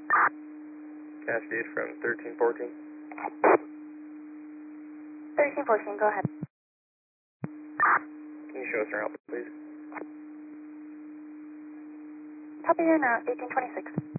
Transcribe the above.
Cascade from 1314. 1314, go ahead. Can you show us our output, please? Copy you now, 1826.